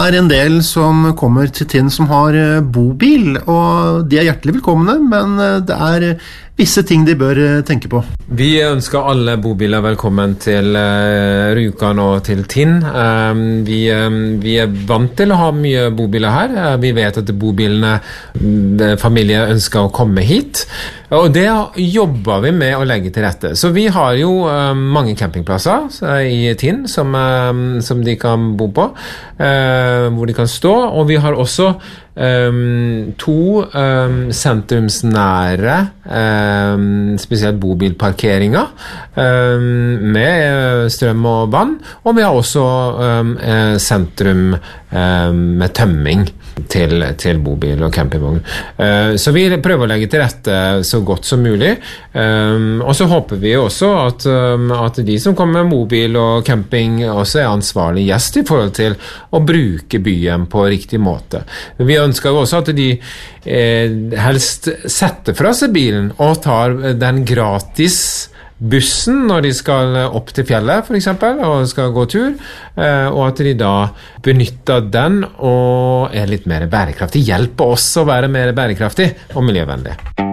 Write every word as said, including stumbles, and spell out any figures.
er en del som kommer til Tinn som har bobil, og de er hjertelig velkomne, men det er visse ting de bør tenke på. Vi ønsker alle bobiler velkommen til uh, Rjukan og til Tinn. Um, vi, um, vi er vant til å ha mye bobiler her. Uh, vi vet at bobilene, familier ønsker å komme hit. Og det jobber vi med å legge til rette. Så vi har jo um, mange campingplasser uh, i Tinn som, um, som de kan bo på, uh, hvor de kan stå. Og vi har også Um, to um, sentrumsnære um, spesielt bobilparkeringer um, med strøm og vann, og vi har også um, sentrum um, med tømming til, til bobil og campingvogn. Uh, så vi prøver å legge til rette så godt som mulig, um, og så håper vi også at, um, at de som kommer med mobil og camping også er ansvarlig gjest i forhold til å bruke byen på riktig måte. Vi ønsker jo også at de eh, helst setter fra seg bilen og tar den gratis bussen når de skal opp til fjellet for eksempel, og skal gå tur, eh, og at de da benytter den og er litt mer bærekraftig, hjelper oss å være mer bærekraftig og miljøvennlig.